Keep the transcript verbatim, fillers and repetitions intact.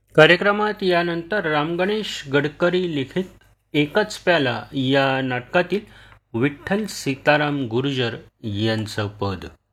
कार्यक्रमात यानंतर राम गणेश गडकरी लिखित एकच प्याला या नाटकातील विठ्ठल सीताराम गुर्जर यांचं पद.